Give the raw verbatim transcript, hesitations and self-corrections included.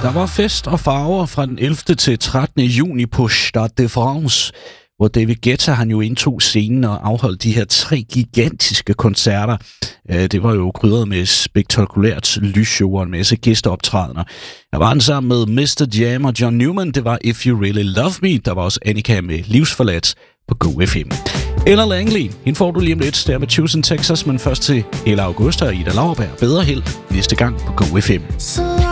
Der var fest og farver fra den ellevte til trettende juni på Stade de France, hvor David Guetta han jo indtog scenen og afholdt de her tre gigantiske koncerter. Det var jo krydret med spektakulært lysshow og en masse gæsteoptrædener. Jeg var den sammen med mister Jam og John Newman. Det var If You Really Love Me. Der var også Annika med Livsforladt på Go F M. Ella Langley, hende får du lige om lidt der med Tucson, Texas, men først til Ella Augusta og Ida Lauerberg. Bedre held næste gang på Go F M.